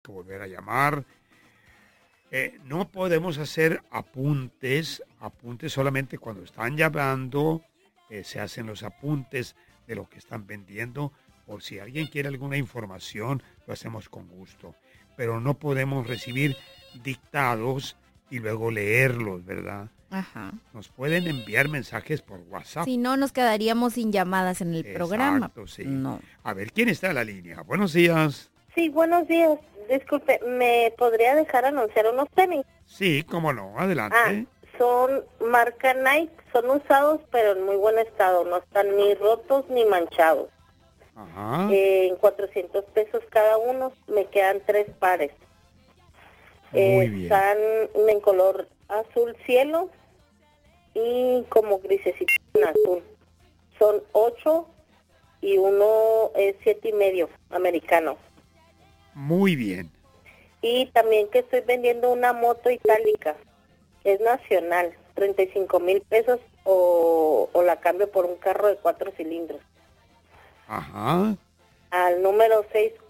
que volver a llamar. No podemos hacer apuntes solamente cuando están llamando, se hacen los apuntes de lo que están vendiendo. Por si alguien quiere alguna información, lo hacemos con gusto. Pero no podemos recibir dictados y luego leerlos, ¿verdad? Ajá. Nos pueden enviar mensajes por WhatsApp. Si no, nos quedaríamos sin llamadas en el programa. Exacto, sí. No. A ver, ¿quién está en la línea? Buenos días. Sí, buenos días. Disculpe, ¿me podría dejar anunciar unos tenis? Sí, cómo no, adelante. Son marca Nike, son usados pero en muy buen estado, no están ni rotos ni manchados. Ajá. En 400 pesos cada uno, me quedan 3 pares. Muy bien. Están en color azul cielo y como grisecito en azul. Son 8 y uno es 7.5 americano. Muy bien. Y también que estoy vendiendo una moto itálica, es nacional, 35,000 pesos o la cambio por un carro de 4 cilindros. Ajá. Al número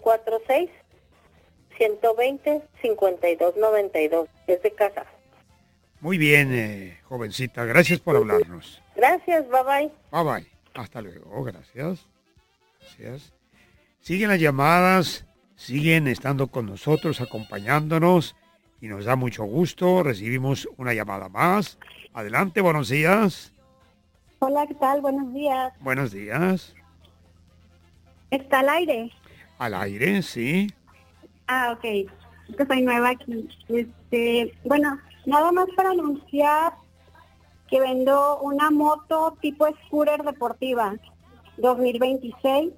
646-120-5292, es de casa. Muy bien, jovencita. Gracias por hablarnos. Gracias, bye bye. Bye bye. Hasta luego. Gracias. Gracias. Siguen las llamadas, siguen estando con nosotros, acompañándonos y nos da mucho gusto. Recibimos una llamada más. Adelante, buenos días. Hola, ¿qué tal? Buenos días. Buenos días. ¿Está al aire? Al aire, sí. Ah, ok. Es que soy nueva aquí. Bueno, nada más para anunciar que vendo una moto tipo scooter deportiva 2026.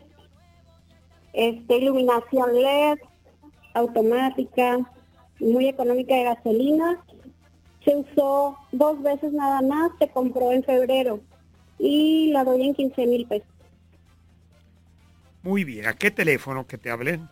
Iluminación LED, automática, muy económica de gasolina. Se usó 2 veces nada más, se compró en febrero y la doy en 15,000 pesos. Muy bien. ¿A qué teléfono que te hablen?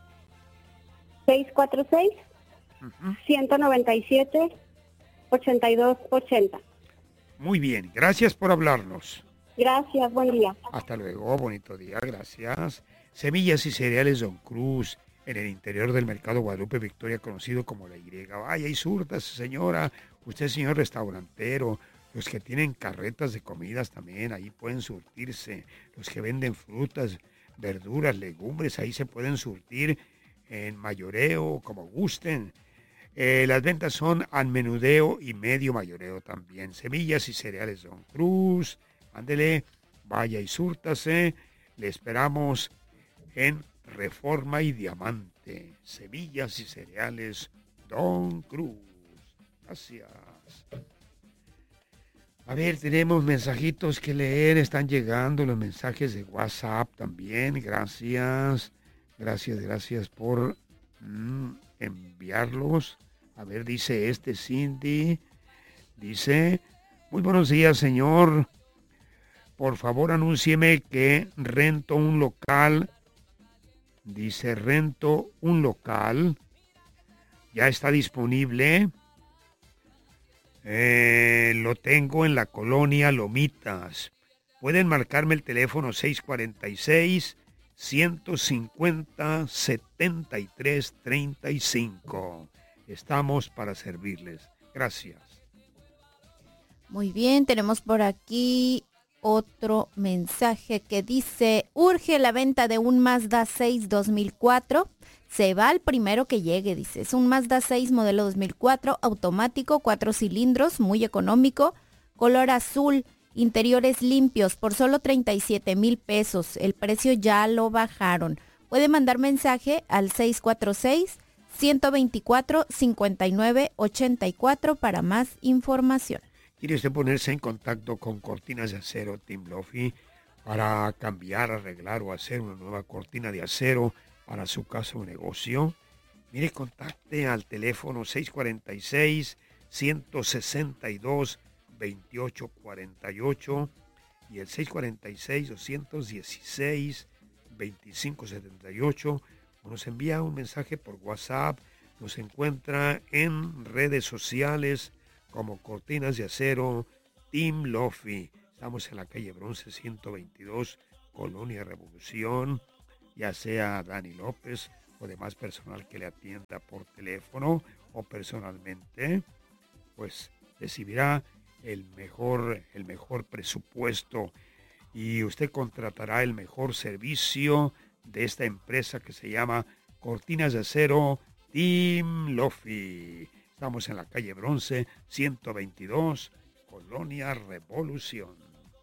646-197-8280. Muy bien. Gracias por hablarnos. Gracias, buen día. Hasta luego. Bonito día. Gracias. Semillas y cereales Don Cruz, en el interior del mercado Guadalupe Victoria, conocido como La Y. Vaya y súrtase, señora. Usted, señor restaurantero. Los que tienen carretas de comidas también, ahí pueden surtirse. Los que venden frutas, verduras, legumbres, ahí se pueden surtir en mayoreo, como gusten. Las ventas son al menudeo y medio mayoreo también. Semillas y cereales Don Cruz. Ándele, vaya y súrtase. Le esperamos en Reforma y Diamante. Semillas y cereales Don Cruz. Gracias. A ver, tenemos mensajitos que leer. Están llegando los mensajes de WhatsApp también. Gracias. Gracias por enviarlos. A ver, dice Cindy. Dice, muy buenos días, señor. Por favor, anúncieme que rento un local. Dice, rento un local. Ya está disponible. Lo tengo en la colonia Lomitas. Pueden marcarme el teléfono 646-150-7335. Estamos para servirles. Gracias. Muy bien, tenemos por aquí otro mensaje que dice, urge la venta de un Mazda 6 2004. Se va al primero que llegue, dice. Es un Mazda 6 modelo 2004, automático, 4 cilindros, muy económico, color azul, interiores limpios, por solo 37,000 pesos. El precio ya lo bajaron. Puede mandar mensaje al 646-124-5984 para más información. ¿Quiere usted ponerse en contacto con Cortinas de Acero Team Lofi para cambiar, arreglar o hacer una nueva cortina de acero para su casa o negocio? Mire, contacte al teléfono 646-162-2848 y el 646-216-2578. O nos envía un mensaje por WhatsApp. Nos encuentra en redes sociales como Cortinas de Acero Team Lofi. Estamos en la calle Bronce 122, Colonia Revolución. Ya sea Dani López o demás personal que le atienda por teléfono o personalmente, pues recibirá el mejor presupuesto y usted contratará el mejor servicio de esta empresa que se llama Cortinas de Acero Team Lofi. Estamos en la calle Bronce 122, Colonia Revolución.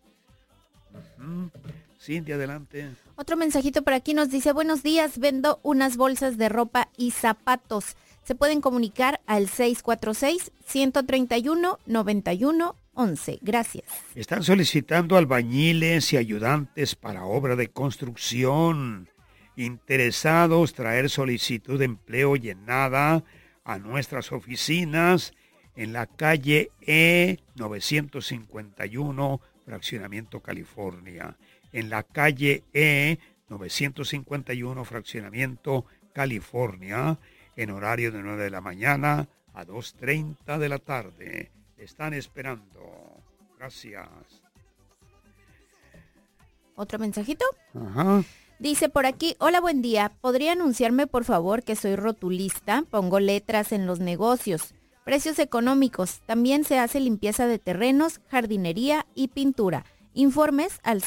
Cintia, adelante. Otro mensajito por aquí nos dice: buenos días, vendo unas bolsas de ropa y zapatos. Se pueden comunicar al 646-131-9111. Gracias. Están solicitando albañiles y ayudantes para obra de construcción. Interesados, traer solicitud de empleo llenada a nuestras oficinas en la calle E 951, Fraccionamiento California. En la calle E 951, Fraccionamiento California, en horario de 9 de la mañana a 2:30 de la tarde. Están esperando. Gracias. ¿Otro mensajito? Ajá. Dice por aquí: hola, buen día. ¿Podría anunciarme, por favor, que soy rotulista? Pongo letras en los negocios. Precios económicos. También se hace limpieza de terrenos, jardinería y pintura. Informes al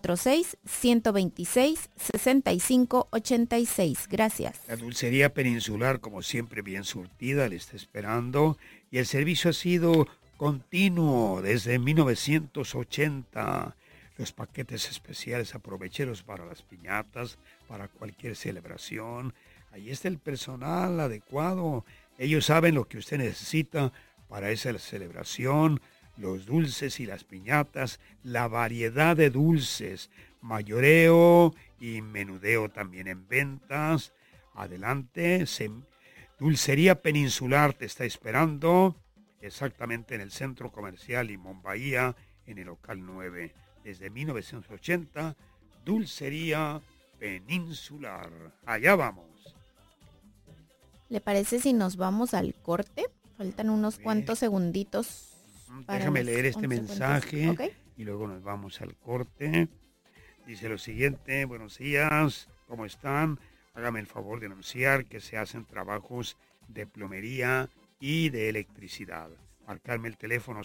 646-126-6586. Gracias. La dulcería peninsular, como siempre, bien surtida, le está esperando. Y el servicio ha sido continuo desde 1980. Los paquetes especiales aprovecheros para las piñatas, para cualquier celebración. Ahí está el personal adecuado. Ellos saben lo que usted necesita para esa celebración. Los dulces y las piñatas, la variedad de dulces, mayoreo y menudeo también en ventas. Adelante, Dulcería Peninsular te está esperando, exactamente en el Centro Comercial Limón Bahía, en el local 9. Desde 1980, Dulcería Peninsular. Allá vamos. ¿Le parece si nos vamos al corte? Faltan unos cuantos segunditos. Déjame leer este mensaje, okay, y luego nos vamos al corte. Dice lo siguiente: buenos días, ¿cómo están? Hágame el favor de anunciar que se hacen trabajos de plomería y de electricidad. Marcarme el teléfono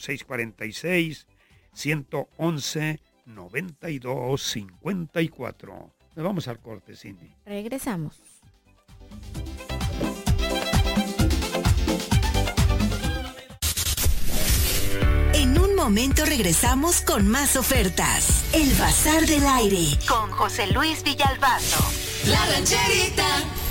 646-111-9254. Nos vamos al corte, Cindy. Regresamos. En un momento regresamos con más ofertas. El Bazar del Aire con José Luis Villalbazo. La Rancherita.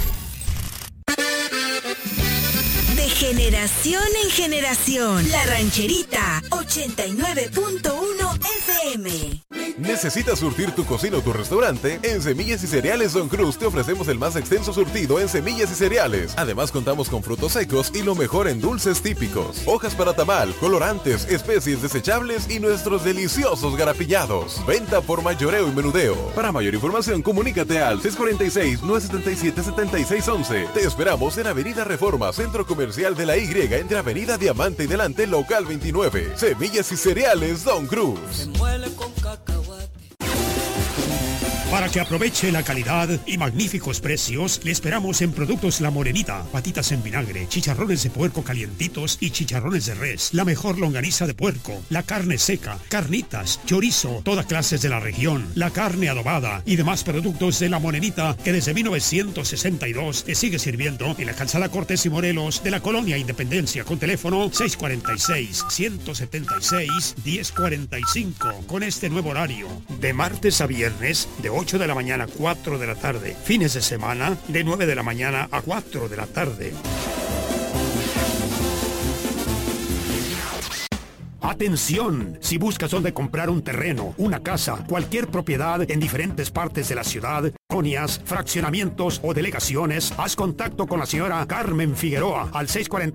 De generación en generación. La Rancherita 89.1 FM. ¿Necesitas surtir tu cocina o tu restaurante? En Semillas y Cereales Don Cruz te ofrecemos el más extenso surtido en semillas y cereales. Además contamos con frutos secos y lo mejor en dulces típicos, hojas para tamal, colorantes, especies desechables y nuestros deliciosos garapillados. Venta por mayoreo y menudeo. Para mayor información comunícate al 646-977-7611. Te esperamos en Avenida Reforma, Centro Comercial de la Y, entre Avenida Diamante y Delante, local 29. Semillas y Cereales Don Cruz. Para que aproveche la calidad y magníficos precios, le esperamos en Productos La Morenita. Patitas en vinagre, chicharrones de puerco calientitos y chicharrones de res. La mejor longaniza de puerco, la carne seca, carnitas, chorizo, todas clases de la región, la carne adobada y demás productos de La Morenita que desde 1962 te sigue sirviendo en la calzada Cortés y Morelos de la Colonia Independencia, con teléfono 646-176-1045. Con este nuevo horario, de martes a viernes, de 8 de la mañana a 4 de la tarde. Fines de semana, de 9 de la mañana a 4 de la tarde. Atención, si buscas dónde comprar un terreno, una casa, cualquier propiedad en diferentes partes de la ciudad, colonias, fraccionamientos o delegaciones, haz contacto con la señora Carmen Figueroa al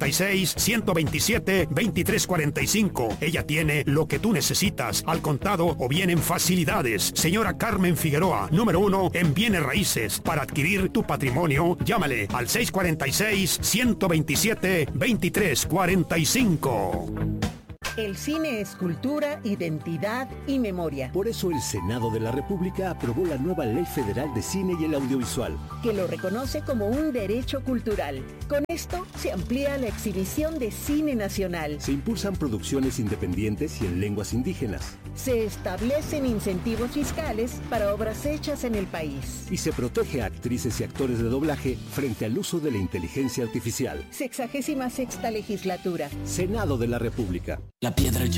646-127-2345. Ella tiene lo que tú necesitas, al contado o bien en facilidades. Señora Carmen Figueroa, número 1 en bienes raíces. Para adquirir tu patrimonio, llámale al 646-127-2345. El cine es cultura, identidad y memoria. Por eso el Senado de la República aprobó la nueva Ley Federal de Cine y el Audiovisual, que lo reconoce como un derecho cultural. Con esto se amplía la exhibición de cine nacional. Se impulsan producciones independientes y en lenguas indígenas. Se establecen incentivos fiscales para obras hechas en el país. Y se protege a actrices y actores de doblaje frente al uso de la inteligencia artificial. 66ª legislatura. Senado de la República. La piedra